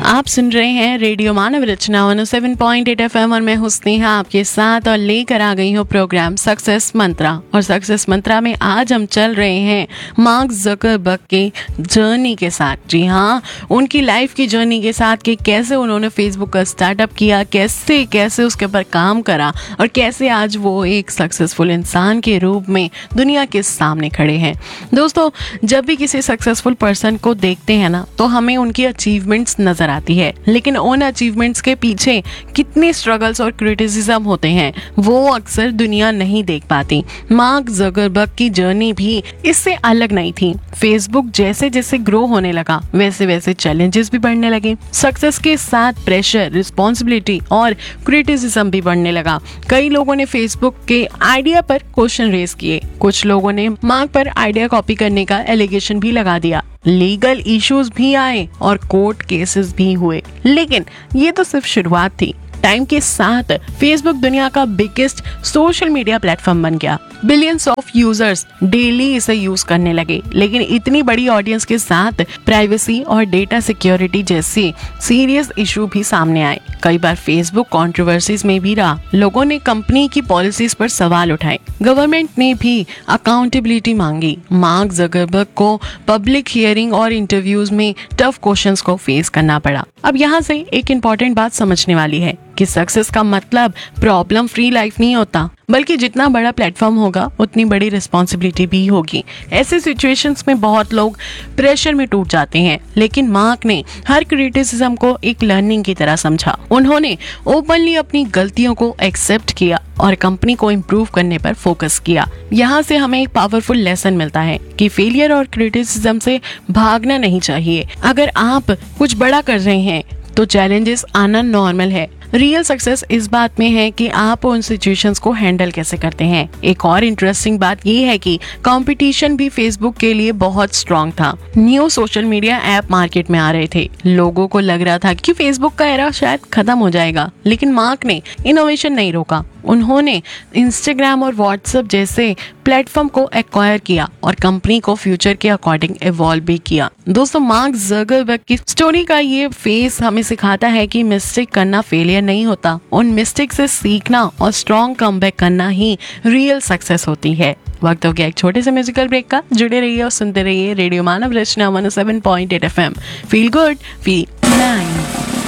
आप सुन रहे हैं रेडियो मानव रचना 107.8 FM और मैं हूं स्नेहा आपके साथ और लेकर आ गई हूं प्रोग्राम सक्सेस मंत्रा। और सक्सेस मंत्रा में आज हम चल रहे हैं मार्क ज़करबर्ग के जर्नी के साथ। जी हाँ, उनकी लाइफ की जर्नी के साथ कि कैसे उन्होंने फेसबुक का स्टार्टअप किया, कैसे कैसे उसके ऊपर काम करा और कैसे आज वो एक सक्सेसफुल इंसान के रूप में दुनिया के सामने खड़े हैं। दोस्तों, जब भी किसी सक्सेसफुल पर्सन को देखते हैं ना तो हमें उनकी अचीवमेंट्स नजर आती है, लेकिन उन अचीवमेंट्स के पीछे कितने स्ट्रगल्स और क्रिटिसिज्म होते हैं वो अक्सर दुनिया नहीं देख पाती। मार्क ज़करबर्ग की जर्नी भी इससे अलग नहीं थी। फेसबुक जैसे जैसे ग्रो होने लगा वैसे वैसे चैलेंजेस भी बढ़ने लगे। सक्सेस के साथ प्रेशर, रिस्पॉन्सिबिलिटी और क्रिटिसिज्म भी बढ़ने लगा। कई लोगों ने फेसबुक के आइडिया पर क्वेश्चन रेज किए, कुछ लोगों ने मार्क पर आइडिया कॉपी करने का एलिगेशन भी लगा दिया। लीगल इश्यूज भी आए और कोर्ट केसेस भी हुए, लेकिन ये तो सिर्फ शुरुआत थी। टाइम के साथ फेसबुक दुनिया का बिगेस्ट सोशल मीडिया प्लेटफॉर्म बन गया। बिलियंस ऑफ यूजर्स डेली इसे यूज करने लगे, लेकिन इतनी बड़ी ऑडियंस के साथ प्राइवेसी और डेटा सिक्योरिटी जैसे सीरियस इशू भी सामने आए। कई बार फेसबुक कंट्रोवर्सीज में भी रहा। लोगों ने कंपनी की पॉलिसीज पर सवाल उठाए, गवर्नमेंट ने भी अकाउंटेबिलिटी मांगी। मार्क ज़करबर्ग को पब्लिक हियरिंग और इंटरव्यूज में टफ क्वेश्चंस को फेस करना पड़ा। अब यहाँ से एक इम्पॉर्टेंट बात समझने वाली है कि सक्सेस का मतलब प्रॉब्लम फ्री लाइफ नहीं होता, बल्कि जितना बड़ा प्लेटफॉर्म होगा उतनी बड़ी रिस्पॉन्सिबिलिटी भी होगी। ऐसे सिचुएशंस में बहुत लोग प्रेशर में टूट जाते हैं, लेकिन मार्क ने हर क्रिटिसिज्म को एक लर्निंग की तरह समझा। उन्होंने ओपनली अपनी गलतियों को एक्सेप्ट किया और कंपनी को इम्प्रूव करने पर फोकस किया। यहाँ से हमें एक पावरफुल लेसन मिलता है कि फेलियर और क्रिटिसिज्म से भागना नहीं चाहिए। अगर आप कुछ बड़ा कर रहे हैं तो चैलेंजेस आना नॉर्मल है। रियल सक्सेस इस बात में है कि आप उन सिचुएशंस को हैंडल कैसे करते हैं। एक और इंटरेस्टिंग बात ये है कि कंपटीशन भी फेसबुक के लिए बहुत स्ट्रांग था। New social media app market में आ रहे थे। लोगों को लग रहा था कि फेसबुक का एरा शायद खत्म हो जाएगा, लेकिन मार्क ने इनोवेशन नहीं रोका। उन्होंने इंस्टाग्राम और व्हाट्सएप जैसे प्लेटफॉर्म को एक्वायर किया और कंपनी को फ्यूचर के अकॉर्डिंग इवॉल्व भी किया। दोस्तों, मार्क ज़करबर्ग की स्टोरी का ये फेस हमें सिखाता है कि मिस्टेक करना फेलियर नहीं होता, उन मिस्टेक से सीखना और स्ट्रॉन्ग कमबैक करना ही रियल सक्सेस होती है। वक्त हो गया एक छोटे से म्यूजिकल ब्रेक का। जुड़े रहिए और सुनते रहिए रेडियो मानव रचना 107.8 FM। Feel good, feel nice.